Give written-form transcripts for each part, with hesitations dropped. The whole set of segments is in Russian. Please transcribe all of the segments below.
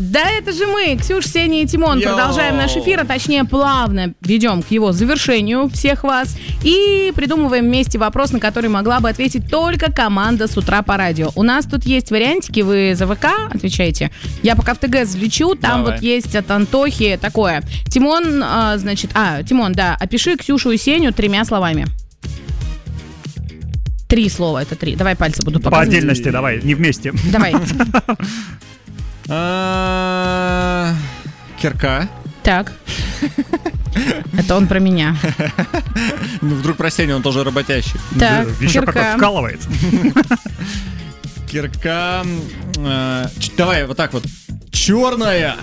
Да это же мы, Ксюша, Сеня и Тимон, продолжаем наш эфир, а точнее плавно ведем к его завершению всех вас и придумываем вместе вопрос, на который могла бы ответить только команда «С утра по радио». У нас тут есть вариантики, вы за ВК отвечаете. Я пока в ТГ взлечу, там вот есть от Антохи такое. Тимон, Тимон, да, опиши Ксюшу и Сеню 3 словами. 3 слова, это 3. Давай пальцы буду показывать. По отдельности, давай, не вместе. Давай. Кирка. Так. Это он про меня. Ну, вдруг про Сеню, он тоже работящий. Так, еще как он вкалывает. Кирка. Давай, вот так вот. Черная.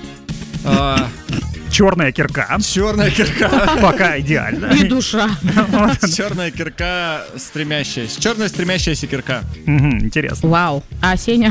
Черная кирка. Черная кирка. Пока идеально. И душа. Черная кирка стремящаяся. Черная стремящаяся кирка. Интересно. Вау. А Сеня?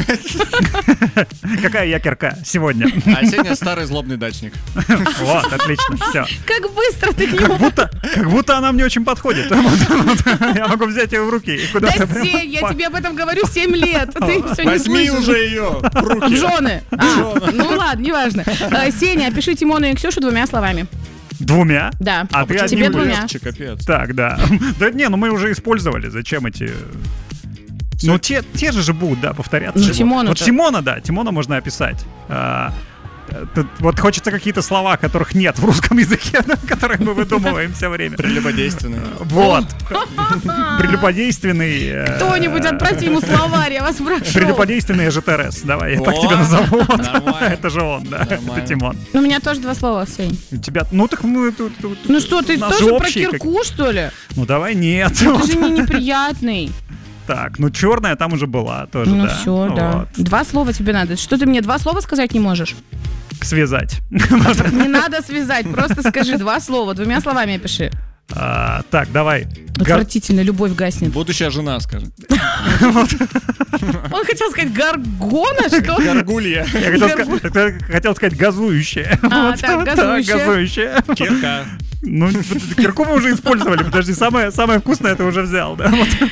Какая я кирка сегодня? А Сеня старый злобный дачник. Вот, отлично, все. Как быстро ты к нему... Как будто она мне очень подходит. Я могу взять ее в руки и Да, куда-то... Сень, я тебе об этом говорю 7 лет. Ты все не Возьми слышишь. уже ее в руки. В жены. Ну ладно, неважно. Сеня, опиши Тимона и Ксюшу 2 словами. 2? Да. А ты тебе одним 2. Капец. Так, да. Да не, ну мы уже использовали. Зачем эти... Ну те же будут, да, повторяться. Ну, Тимона. Вот Тимона, да, Тимона можно описать. Вот хочется какие-то слова, которых нет в русском языке, которые мы выдумываем все время. Прелюбодейственный. Вот. Прелюбодейственный. Кто-нибудь отправьте ему словарь, я вас прошу. Прелюбодейственный ЖТРС. Давай, я так тебя назову. Это же он, да. Это Тимон. У меня тоже 2 слова, Сень. У тебя, ну так мы тут... Ну что, ты тоже про кирку, что ли? Ну давай нет. Ты же не неприятный. Так, ну черная там уже была тоже, да. Ну все, да. 2 слова тебе надо. Что, ты мне 2 слова сказать не можешь? Связать. Не надо связать, просто скажи 2 слова, 2 словами опиши. Так, давай. Отвратительно, любовь гаснет. Будущая жена, скажи. Он хотел сказать горгона, что? Горгулья. Я хотел сказать газующая. Так, газующая. Кирка. Ну, кирку мы уже использовали. Подожди, самое вкусное ты уже взял, да?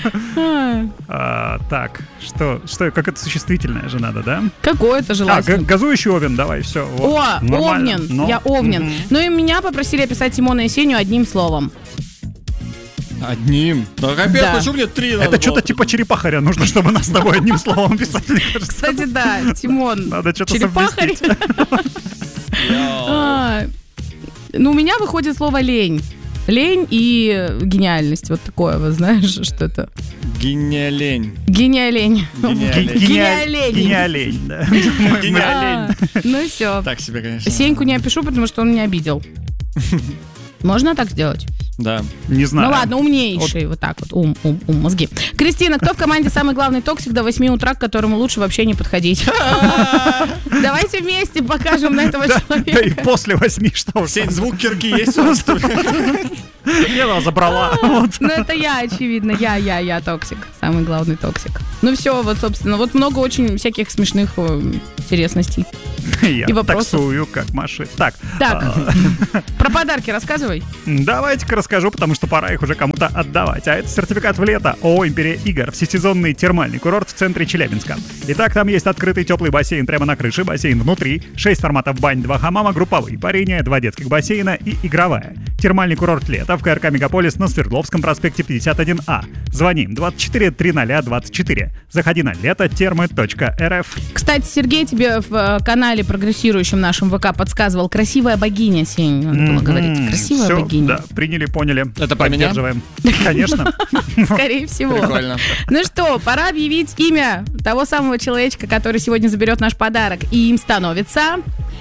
Так, что, как это существительное же надо, да? Какое-то желательно. Газующий овен, давай, все. О, овнен, я овнен. Ну и меня попросили описать Тимона и Сеню 1 словом. Одним? Да капец, почему мне 3 надо? Это что-то типа черепахаря нужно, чтобы нас с тобой 1 словом писать. Кстати, да, Тимон. Надо что-то черепахарь. Ну, у меня выходит слово лень. Лень и гениальность. Вот такое, вы знаешь, что это? Гениалень. Гениалень. Гениалень, да. Гениалень. Ну и все. Так себе, конечно. Сеньку не опишу, потому что он меня обидел. Можно так сделать? Да. Не знаю. Ну ладно, умнейший, вот так вот, ум, мозги. Кристина, кто в команде самый главный токсик до 8 утра, к которому лучше вообще не подходить? Давайте вместе покажем на этого человека. Да и после 8, что уж. Сень, звук кирки есть у вас? Я она забрала. Ну это я, очевидно, я токсик, самый главный токсик. Ну все, вот собственно, вот много очень всяких смешных интересностей. Я таксую, как Маша. Так. Про подарки рассказывай. Давайте-ка расскажу, потому что пора их уже кому-то отдавать. А это сертификат в лето ООО «Империя Игр», всесезонный термальный курорт в центре Челябинска. Итак, там есть открытый теплый бассейн прямо на крыше, бассейн внутри, 6 форматов бань, 2 хамама, групповые парения, 2 детских бассейна и игровая. Термальный курорт лета в КРК «Мегаполис» на Свердловском проспекте 51А. Звони 24 300 24. Заходи на лето-термы.рф. Кстати, Сергей тебе в канале прогрессирующем нашем ВК подсказывал: красивая богиня, Сень, надо было говорить. Красивая богиня. Да, приняли, поняли. Это про меня? Поддерживаем. Конечно. Скорее всего. Прикольно. Ну что, пора объявить имя того самого человечка, который сегодня заберет наш подарок. И им становится...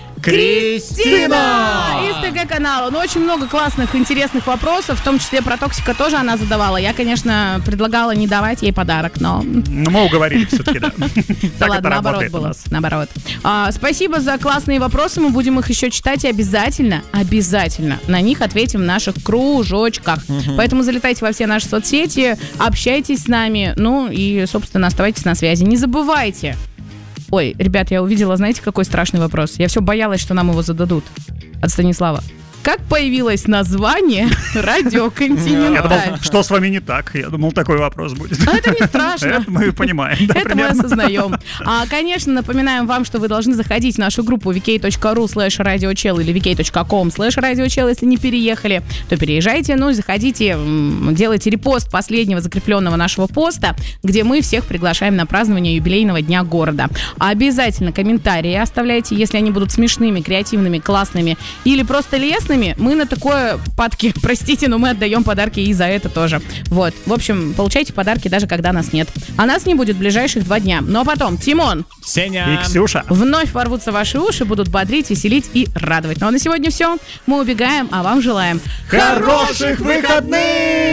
Кристина! Из ТГ-канала. Ну, очень много классных, интересных вопросов, в том числе про токсика тоже она задавала. Я, конечно, предлагала не давать ей подарок, но... Ну, мы уговорили все-таки, да. Да ладно, наоборот было. Наоборот. Спасибо за классные вопросы. Мы будем их еще читать и обязательно на них ответим в наших кружочках. Поэтому залетайте во все наши соцсети, общайтесь с нами, ну и, собственно, оставайтесь на связи. Не забывайте. Ой, ребят, я увидела, знаете, какой страшный вопрос? Я все боялась, что нам его зададут. От Станислава. Как появилось название «Радио Я Континенталь»? думал, что с вами не так? Я думал, такой вопрос будет. А это не страшно. Это мы понимаем, да, Это мы примерно. осознаем. Конечно, напоминаем вам, что вы должны заходить в нашу группу vk.ru/radiochel или vk.com/radiochel, если не переехали, то переезжайте, ну и заходите, делайте репост последнего закрепленного нашего поста, где мы всех приглашаем на празднование юбилейного дня города. Обязательно комментарии оставляйте, если они будут смешными, креативными, классными или просто лестными. Мы на такое падки, простите, но мы отдаем подарки и за это тоже. Вот, в общем, получайте подарки даже когда нас нет. А нас не будет в ближайших 2 дня. Ну а потом Тимон, Сеня И Ксюша. вновь ворвутся в ваши уши, будут бодрить, веселить и радовать. Ну а на сегодня все. Мы убегаем, а вам желаем хороших выходных!